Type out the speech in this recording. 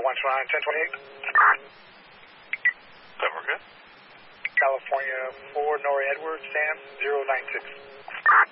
1028. That we're good. California 4, Nori Edwards, Sam, 096.